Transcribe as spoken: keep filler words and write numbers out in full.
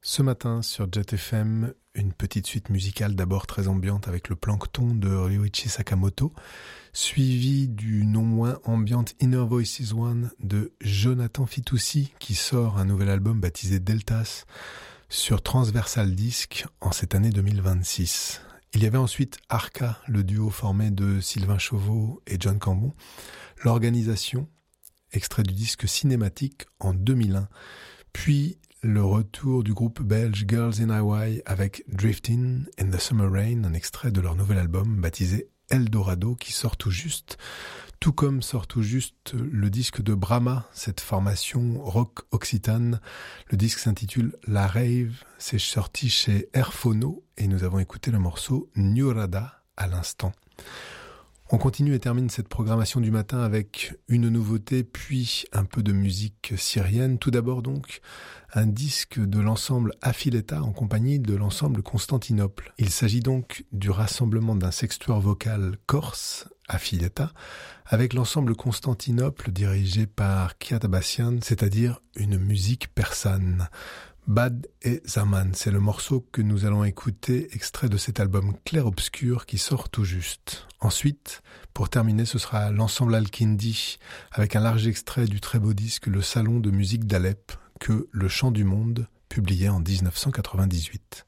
Ce matin sur Jet F M, une petite suite musicale d'abord très ambiante avec le Plankton de Ryuichi Sakamoto, suivi du non moins ambiante Inner Voices One de Jonathan Fitoussi qui sort un nouvel album baptisé Deltas sur Transversal Disc en cette année deux mille vingt-six. Il y avait ensuite Arca, le duo formé de Sylvain Chauveau et John Cambon, l'organisation, extrait du disque cinématique en deux mille un, puis le retour du groupe belge Girls in Hawaii avec Driftin' in the Summer Rain, un extrait de leur nouvel album baptisé Eldorado qui sort tout juste, tout comme sort tout juste le disque de Brahma, cette formation rock occitane. Le disque s'intitule La Rave, c'est sorti chez Airphono et nous avons écouté le morceau Nurada à l'instant. On continue et termine cette programmation du matin avec une nouveauté, puis un peu de musique syrienne. Tout d'abord donc, un disque de l'ensemble Affiletta en compagnie de l'ensemble Constantinople. Il s'agit donc du rassemblement d'un sextuor vocal corse, Affiletta, avec l'ensemble Constantinople dirigé par Kiat Abassian, c'est-à-dire une musique persane. Bad et Zaman, c'est le morceau que nous allons écouter, extrait de cet album Clair-Obscur qui sort tout juste. Ensuite, pour terminer, ce sera l'ensemble Al-Kindi, avec un large extrait du très beau disque Le Salon de musique d'Alep, que Le Chant du Monde publiait en dix-neuf cent quatre-vingt-dix-huit.